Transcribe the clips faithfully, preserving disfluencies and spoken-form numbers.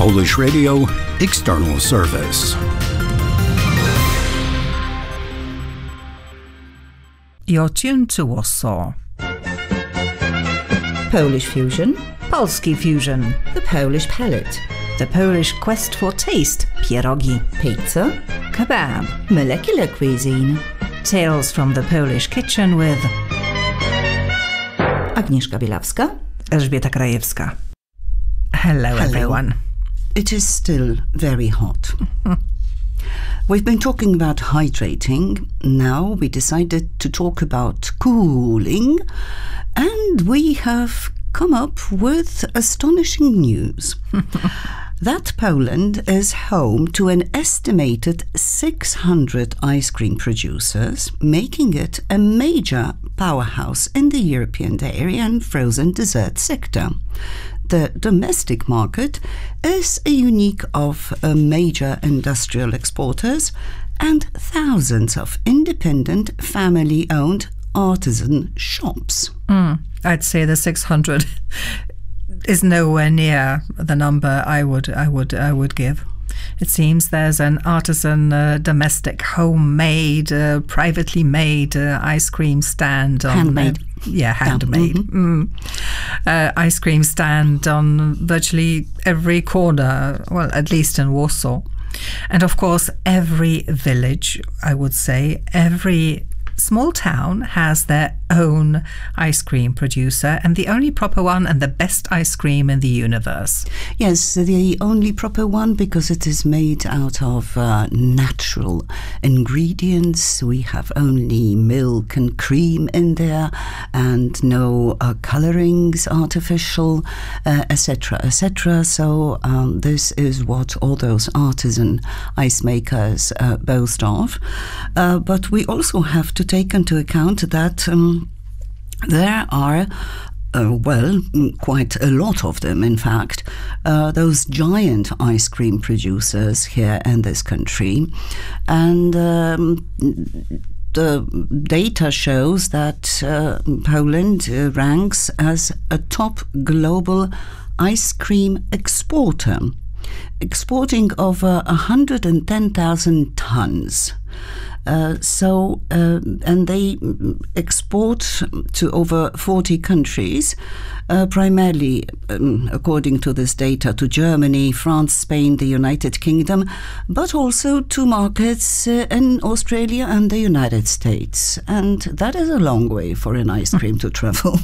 Polish Radio External Service. You're tuned to Warsaw. Polish Fusion. Polski Fusion. The Polish Palette. The Polish Quest for Taste. Pierogi. Pizza. Kebab. Molecular cuisine. Tales from the Polish kitchen with Agnieszka Bielawska. Elżbieta Krajewska. Hello, Hello, everyone. It is still very hot. We've been talking about hydrating. Now we decided to talk about cooling, and we have come up with astonishing news. That Poland is home to an estimated six hundred ice cream producers, making it a major powerhouse in the European dairy and frozen dessert sector. The domestic market is a unique of uh, major industrial exporters and thousands of independent family-owned artisan shops. Mm, I'd say the six hundred is nowhere near the number I would I would I would give. It seems there's an artisan, uh, domestic, homemade, uh, privately made uh, ice cream stand. On, handmade. Uh, yeah, handmade. Yeah. Mm-hmm. Mm. Uh, ice cream stand on virtually every corner, well, at least in Warsaw. And of course, every village, I would say, every small town has their own ice cream producer, and the only proper one and the best ice cream in the universe. Yes, the only proper one, because it is made out of uh, natural ingredients. We have only milk and cream in there, and no uh, colorings, artificial, uh, et cetera, et cetera. So um, this is what all those artisan ice makers uh, boast of. Uh, but we also have to take into account that um, there are Uh, well, quite a lot of them, in fact, uh, those giant ice cream producers here in this country. And um, the data shows that uh, Poland uh, ranks as a top global ice cream exporter, exporting over one hundred ten thousand tons. Uh, so, uh, and they export to over forty countries, uh, primarily, um, according to this data, to Germany, France, Spain, the United Kingdom, but also to markets uh, in Australia and the United States. And that is a long way for an ice cream to travel.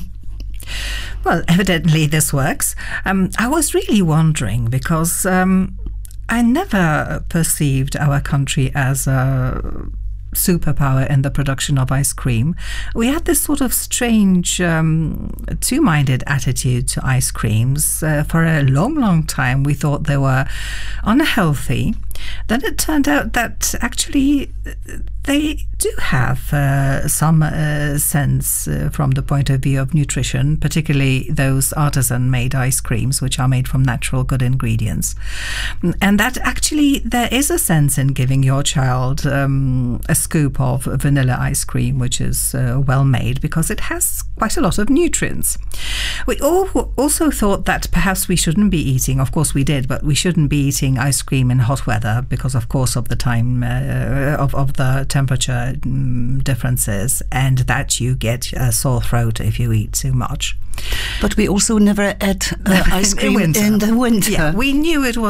Well, evidently this works. Um, I was really wondering because um, I never perceived our country as a superpower in the production of ice cream. We had this sort of strange um, two-minded attitude to ice creams. Uh, for a long, long time we thought they were unhealthy. Then it turned out that actually they do have uh, some uh, sense uh, from the point of view of nutrition, particularly those artisan-made ice creams, which are made from natural good ingredients. And that actually there is a sense in giving your child um, a scoop of vanilla ice cream, which is uh, well made, because it has quite a lot of nutrients. We all also thought that perhaps we shouldn't be eating, of course we did, but we shouldn't be eating ice cream in hot weather because of course of the time uh, of, of the temperature um, differences, and that you get a sore throat if you eat too much. But we also never ate uh, ice cream in, in the winter. Yeah, we knew it was